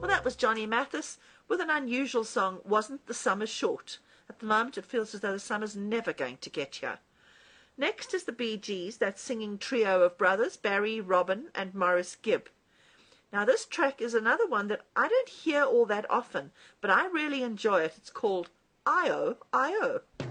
Well, that was Johnny Mathis with an unusual song, Wasn't the Summer Short? At the moment, it feels as though the summer's never going to get here. Next is the Bee Gees, that singing trio of brothers, Barry, Robin, and Maurice Gibb. Now, this track is another one that I don't hear all that often, but I really enjoy it. It's called I-O, I-O.